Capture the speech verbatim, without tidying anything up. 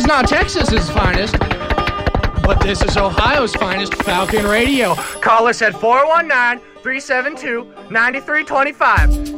not Texas's finest, but this is Ohio's finest, Falcon Radio. Call us at four one nine, three seven two, nine three two five.